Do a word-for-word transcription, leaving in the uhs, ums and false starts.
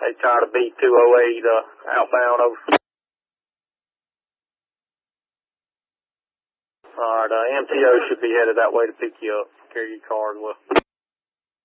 They try to beat two oh eight uh, outbound over. All right, uh, M T O should be headed that way to pick you up, carry your car as well.